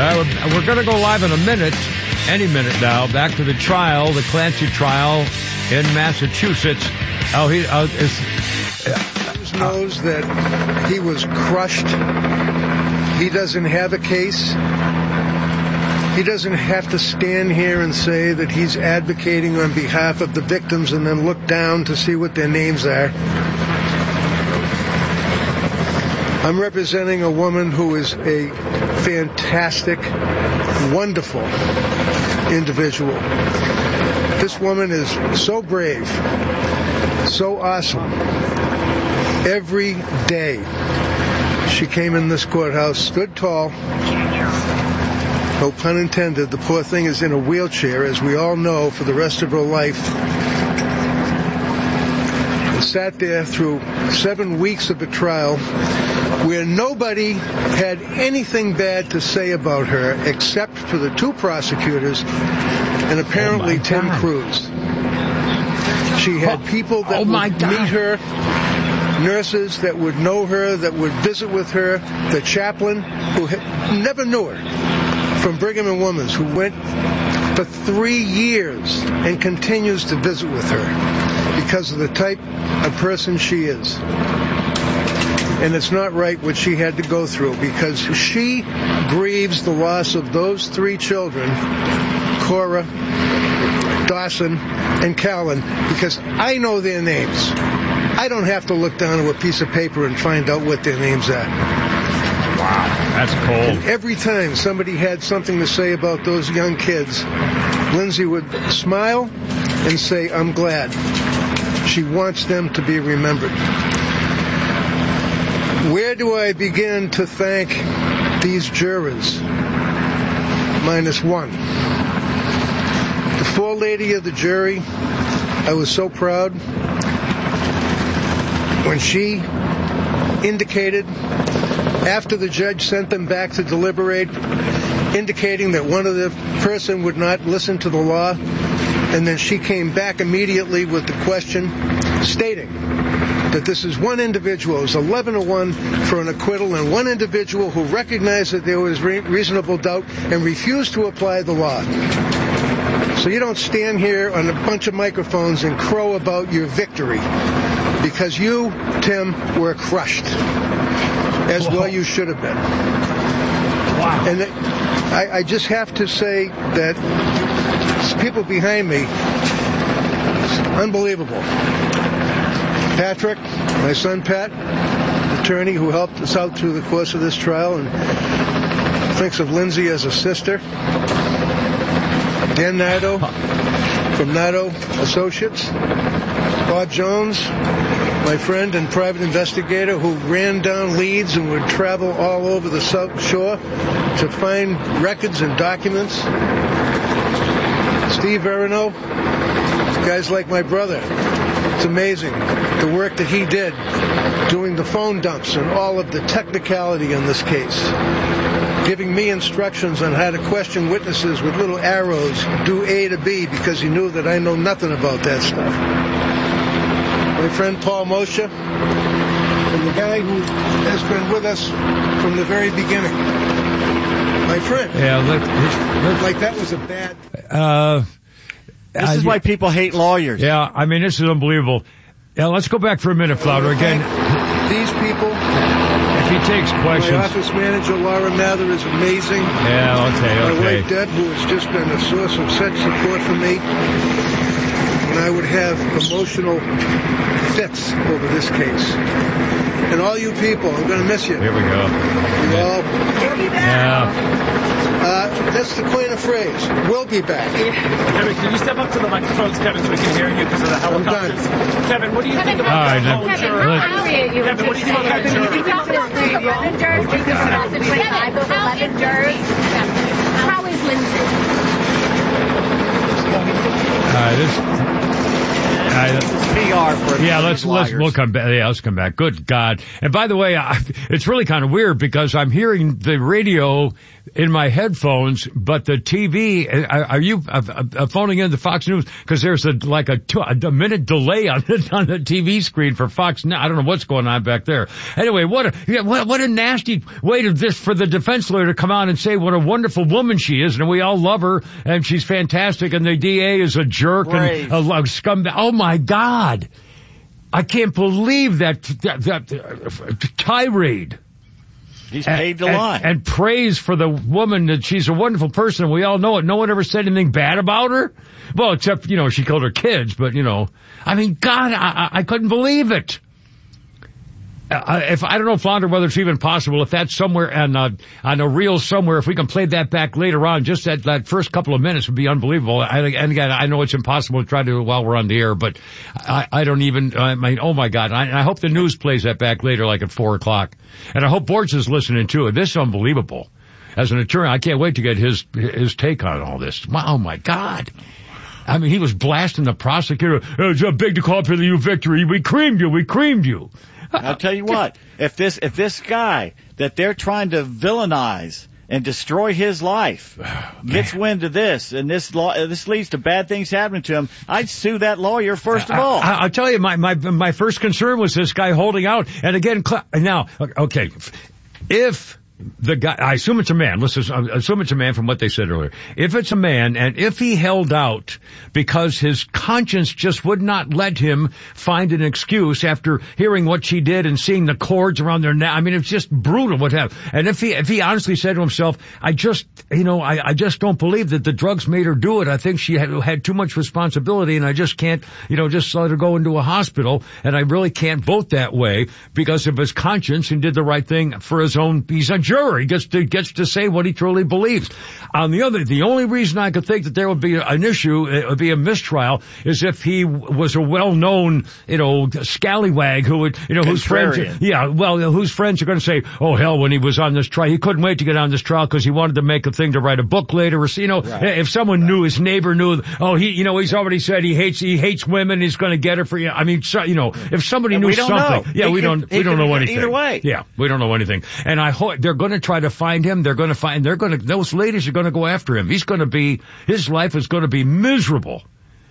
We're going to go live in a minute, any minute now, back to the trial, the Clancy trial in Massachusetts. He knows that he was crushed. He doesn't have a case. He doesn't have to stand here and say that he's advocating on behalf of the victims and then look down to see what their names are. I'm representing a woman who is a fantastic, wonderful individual. This woman is so brave, so awesome. Every day she came in this courthouse, stood tall. No pun intended, the poor thing is in a wheelchair, as we all know, for the rest of her life. And sat there through 7 weeks of a trial where nobody had anything bad to say about her except for the 2 prosecutors and apparently Tim Cruz. She had people that would meet her, nurses that would know her, that would visit with her, the chaplain who never knew her, from Brigham and Women's, who went for 3 years and continues to visit with her because of the type of person she is. And it's not right what she had to go through, because she grieves the loss of those 3 children, Cora, Dawson, and Callan, because I know their names. I don't have to look down to a piece of paper and find out what their names are. Wow, that's cold. And every time somebody had something to say about those young kids, Lindsay would smile and say, I'm glad. She wants them to be remembered. Where do I begin to thank these jurors? -1. The forelady of the jury, I was so proud when she indicated, after the judge sent them back to deliberate, indicating that one of the person would not listen to the law, and then she came back immediately with the question stating that this is one individual, it was 11-1 for an acquittal, and one individual who recognized that there was reasonable doubt and refused to apply the law. So you don't stand here on a bunch of microphones and crow about your victory, because you, Tim, were crushed. As well you should have been. Wow. And I just have to say that people behind me, unbelievable. Patrick, my son Pat, attorney who helped us out through the course of this trial and thinks of Lindsay as a sister. Dan Nardo from Nardo Associates. Bob Jones, my friend and private investigator who ran down leads and would travel all over the South Shore to find records and documents. Steve Verino, guys like my brother. It's amazing the work that he did doing the phone dumps and all of the technicality in this case. Giving me instructions on how to question witnesses with little arrows, do A to B, because he knew that I know nothing about that stuff. My friend Paul Moshe, and the guy who has been with us from the very beginning. My friend. Yeah, like that was a bad... This is why people hate lawyers. Yeah, I mean, this is unbelievable. Yeah, let's go back for a minute, Flounder, again. These people... If he takes questions... My office manager, Laura Mather, is amazing. Yeah, okay. My wife, Deb, who has just been a source of such support for me. And I would have emotional fits over this case. And all you people, I'm going to miss you. Here we go. You all... Yeah. That's the coin of phrase. We'll be back. Kevin, can you step up to the microphones, Kevin, so we can hear you because of the helicopters? Kevin, what do you think about that whole juror? Kevin, what do you think about that juror? How is Lindsay? PR for we'll come back. Yeah, let's come back. Good God. And by the way, it's really kind of weird because I'm hearing the radio in my headphones, but the TV, are you phoning in the Fox News? Because there's a minute delay on the TV screen for Fox News. I don't know what's going on back there. Anyway, what a nasty way for the defense lawyer to come out and say what a wonderful woman she is, and we all love her, and she's fantastic, and the DA is a jerk and a scumbag. Oh my God. I can't believe that tirade. He's paid to lie. And praise for the woman that she's a wonderful person. We all know it. No one ever said anything bad about her. Well, except, she killed her kids, but, I mean, God, I couldn't believe it. If I don't know, Flounder, whether it's even possible, if that's somewhere on a reel somewhere, if we can play that back later on, just that first couple of minutes would be unbelievable. And again, I know it's impossible to try to do it while we're on the air, but I don't even, oh my God. I hope the news plays that back later, like at 4:00. And I hope Bortz is listening too. This is unbelievable. As an attorney, I can't wait to get his take on all this. Oh my God. I mean, he was blasting the prosecutor. It's big to call for the victory. We creamed you. I'll tell you what, if this guy that they're trying to villainize and destroy his life gets wind of this, and this leads to bad things happening to him, I'd sue that lawyer first of all. I'll tell you, my first concern was this guy holding out. And again, now, okay, if the guy, I assume it's a man. Let's assume it's a man from what they said earlier. If it's a man, and if he held out because his conscience just would not let him find an excuse after hearing what she did and seeing the cords around their neck, I mean, it's just brutal what happened. And if he honestly said to himself, I just don't believe that the drugs made her do it. I think she had too much responsibility, and I just can't, just let her go into a hospital, and I really can't vote that way because of his conscience and did the right thing for his own. He's a juror. He gets to say what he truly believes. The only reason I could think that there would be an issue, it would be a mistrial, is if he was a well-known, scallywag who would, whose friends are going to say, oh hell, when he was on this trial, he couldn't wait to get on this trial because he wanted to make a thing to write a book later. Or, if someone knew, his neighbor knew, he's already said he hates women, he's going to get her for, if somebody knew something. Yeah, we don't know anything. Either way. Yeah, we don't know anything. And I hope they're going to try to find him. Those ladies are going to go after him. His life is going to be miserable.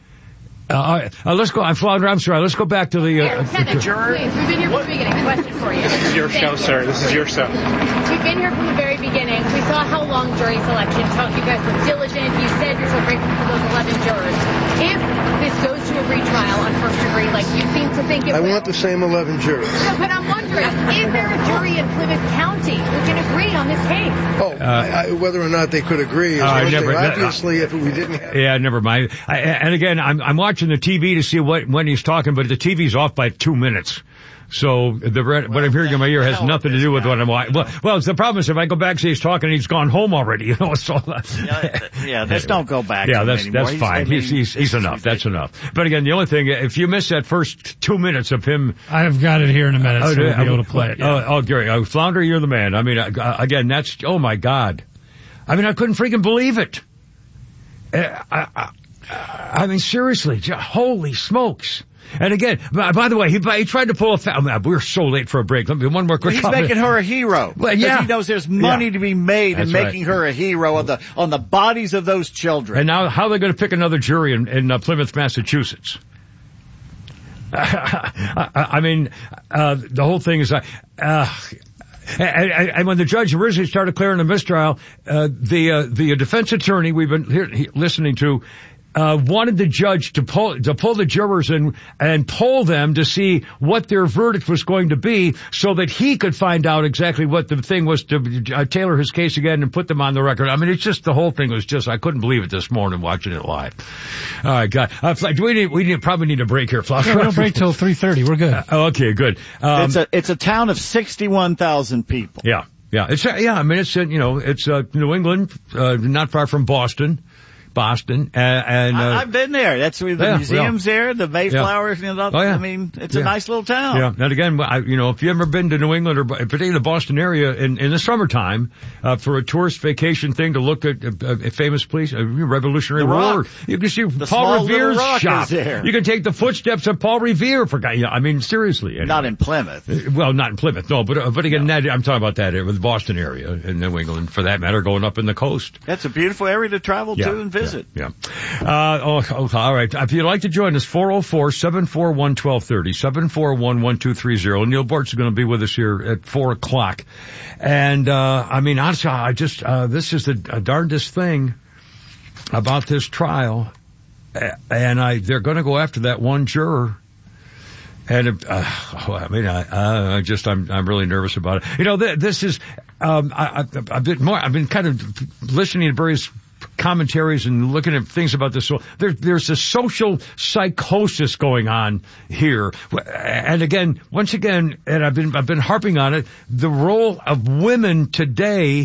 Let's go. I'm sorry. Let's go back to the. Juror. Please, we've been here from the beginning. Question for you. This is your show, sir. This is your show. We've been here from the very beginning. We saw how long jury selection took. You guys were diligent. You said you're so grateful for those 11 jurors. If this goes to a retrial on first degree, like you seem to think it will. I want the same 11 jurors. No, but I'm wondering, is there a jury in Plymouth County who can agree on this case? Whether or not they could agree is one thing. Obviously, if we didn't have... Yeah, never mind. And again, I'm watching the TV to see when he's talking, but the TV's off by 2 minutes. So what I'm hearing in my ear has nothing to do with what I'm watching. Well, the problem is if I go back and see he's talking, he's gone home already. So just don't go back. Yeah, that's fine. He's enough. That's enough. But again, the only thing, if you miss that first 2 minutes of him, I've got it here in a minute, so we'll be able to play it. Yeah. Gary, Flounder, you're the man. I mean, again, that's oh my God. I mean, I couldn't freaking believe it. I mean, seriously, holy smokes. And again, by the way, he tried to pull we're so late for a break. Let me one more quick comment. He's making her a hero. Well, yeah. He knows there's money to be made in making her a hero on the bodies of those children. And now, how are they going to pick another jury in Plymouth, Massachusetts? I mean, the whole thing is, and when the judge originally started clearing the mistrial, the defense attorney we've been listening to, wanted the judge to pull the jurors and poll them to see what their verdict was going to be so that he could find out exactly what the thing was to tailor his case again and put them on the record. I mean, it's just, the whole thing was just, I couldn't believe it this morning watching it live. All right, God. We probably need a break here, Flash. Yeah, we don't break till 3:30. We're good. Okay, good. It's a town of 61,000 people. Yeah. I mean, it's New England, not far from Boston. Boston. I've been there. That's where the museum's there, the Mayflower. You know, I mean, it's a nice little town. Yeah. And again, if you've ever been to New England or particularly the Boston area in the summertime, for a tourist vacation thing to look at a famous place, a Revolutionary War, you can see Paul Revere's shop. You can take the footsteps of Paul Revere seriously. Anyway. Not in Plymouth. Well, not in Plymouth, no, but again, I'm talking about that area, the Boston area in New England, for that matter, going up in the coast. That's a beautiful area to travel to and visit. Yeah. All right. If you'd like to join us, 404-741-1230, 741-1230. Neil Bortz is going to be with us here at 4:00. And, honestly, this is the darndest thing about this trial. And they're going to go after that one juror. And, I'm really nervous about it. This is, I've been kind of listening to various commentaries and looking at things about this. So there's a social psychosis going on here. And again, once again, and I've been harping on it, the role of women today.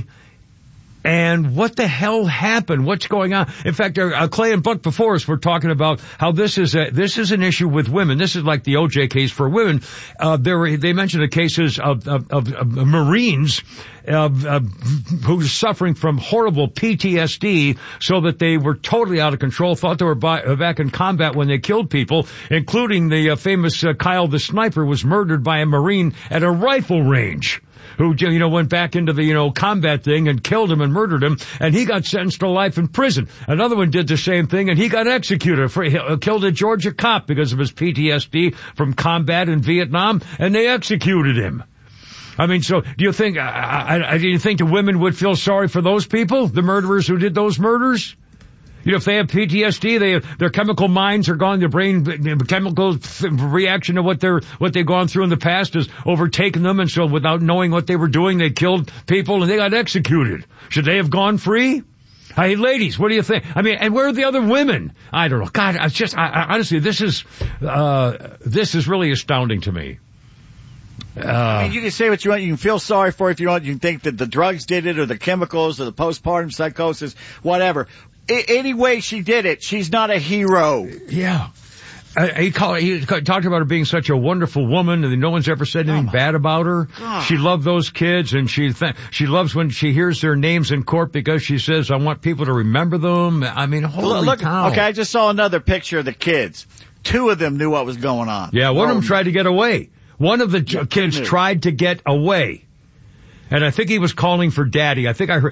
And what the hell happened? What's going on? In fact, Clay and Buck before us were talking about how this is an issue with women. This is like the OJ case for women. They mentioned the cases of Marines who were suffering from horrible PTSD, so that they were totally out of control, thought they were back in combat when they killed people, including the famous Kyle the Sniper was murdered by a Marine at a rifle range, who, went back into the, combat thing and killed him and murdered him, and he got sentenced to life in prison. Another one did the same thing, and he got executed. Killed a Georgia cop because of his PTSD from combat in Vietnam, and they executed him. So do you think the women would feel sorry for those people, the murderers who did those murders? If they have PTSD, their chemical minds are gone, their brain chemical reaction to what they've gone through in the past has overtaken them, and so without knowing what they were doing, they killed people and they got executed. Should they have gone free? Hey, ladies, what do you think? And where are the other women? I don't know. God, honestly, this is really astounding to me. You can say what you want. You can feel sorry for it if you want. You can think that the drugs did it, or the chemicals, or the postpartum psychosis, whatever. Any way she did it, she's not a hero. Yeah. He talked about her being such a wonderful woman, and no one's ever said anything bad about her. God. She loved those kids, and she loves when she hears their names in court, because she says, I want people to remember them. Holy cow. Okay, I just saw another picture of the kids. 2 of them knew what was going on. Yeah, one of them tried to get away. One of the kids tried to get away. And I think he was calling for daddy. I think I heard,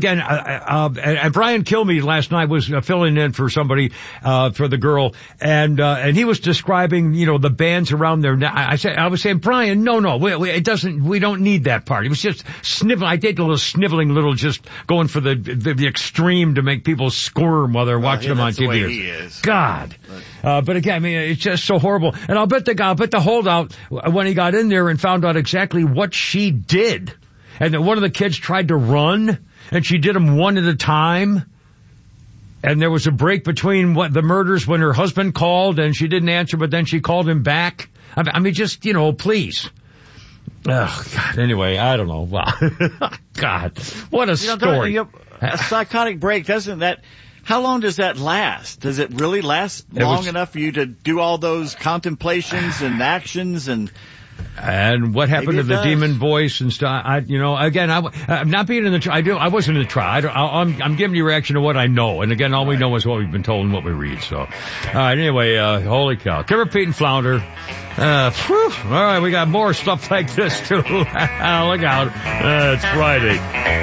and Brian Kilmeade last night was filling in for somebody, for the girl. And he was describing, the bands around there. I was saying, Brian, no, we don't need that part. He was just sniveling. I did a little sniveling, just going for the extreme to make people squirm while they're watching them on TV. The way he is. God. But again, it's just so horrible. And I'll bet the holdout, when he got in there and found out exactly what she did, and that one of the kids tried to run, and she did them one at a time. And there was a break between the murders when her husband called and she didn't answer, but then she called him back. Please. Oh, God. Anyway, I don't know. Wow. God, what a story. A psychotic break, how long does that last? Does it really last long enough for you to do all those contemplations and actions and what happened to the demon voice and stuff? I'm not being in the trial. I wasn't in the trial. I'm giving you a reaction to what I know. And again, all we know is what we've been told and what we read. So, all right. Anyway, holy cow. Kimmer, Pete, and Flounder. All right. We got more stuff like this too. Look out. It's Friday.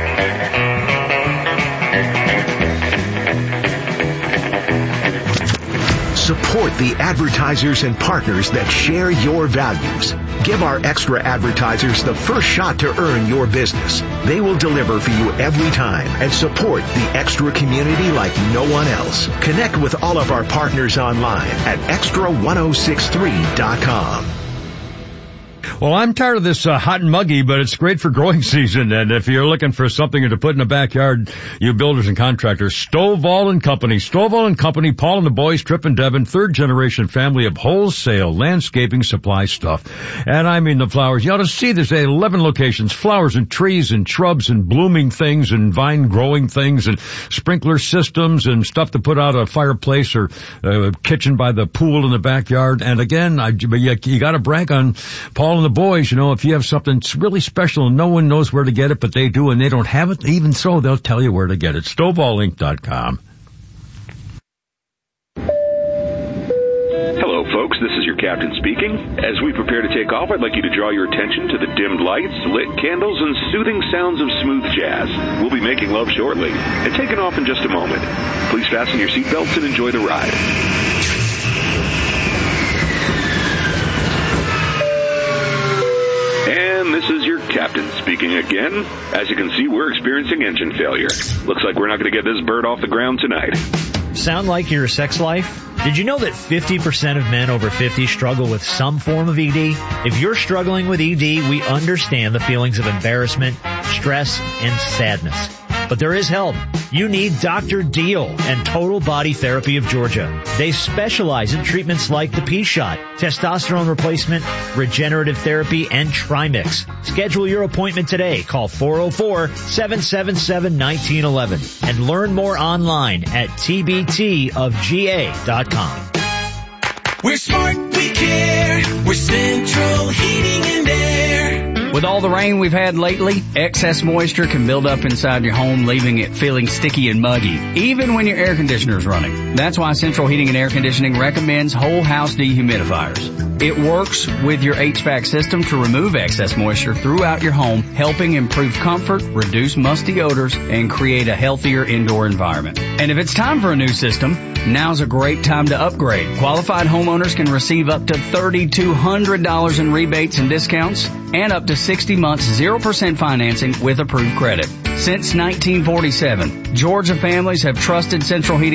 Support the advertisers and partners that share your values. Give our extra advertisers the first shot to earn your business. They will deliver for you every time and support the extra community like no one else. Connect with all of our partners online at extra1063.com. Well, I'm tired of this hot and muggy, but it's great for growing season. And if you're looking for something to put in the backyard, you builders and contractors, Stovall and Company. Stovall and Company, Paul and the boys, Trip and Devin, third generation family of wholesale landscaping supply stuff. And I mean the flowers. You ought to see this. They have 11 locations, flowers and trees and shrubs and blooming things and vine growing things and sprinkler systems and stuff to put out a fireplace or a kitchen by the pool in the backyard. And again, you got to brag on Paul and the boys. You know, if you have something really special and no one knows where to get it, but they do and they don't have it, even so, they'll tell you where to get it. StovallInc.com. Hello, folks. This is your captain speaking. As we prepare to take off, I'd like you to draw your attention to the dimmed lights, lit candles, and soothing sounds of smooth jazz. We'll be making love shortly and taking off in just a moment. Please fasten your seatbelts and enjoy the ride. And this is your captain speaking again. As you can see, we're experiencing engine failure. Looks like we're not going to get this bird off the ground tonight. Sound like your sex life? Did you know that 50% of men over 50 struggle with some form of ED? If you're struggling with ED, we understand the feelings of embarrassment, stress, and sadness. But there is help. You need Dr. Deal and Total Body Therapy of Georgia. They specialize in treatments like the P-Shot, testosterone replacement, regenerative therapy, and Trimix. Schedule your appointment today. Call 404-777-1911 and learn more online at tbtofga.com. We're smart, we care. We're Central Heating and Air. With all the rain we've had lately, excess moisture can build up inside your home, leaving it feeling sticky and muggy, even when your air conditioner is running. That's why Central Heating and Air Conditioning recommends whole house dehumidifiers. It works with your HVAC system to remove excess moisture throughout your home, helping improve comfort, reduce musty odors, and create a healthier indoor environment. And if it's time for a new system, now's a great time to upgrade. Qualified homeowners can receive up to $3,200 in rebates and discounts and up to 60 months 0% financing with approved credit. Since 1947, Georgia families have trusted Central Heating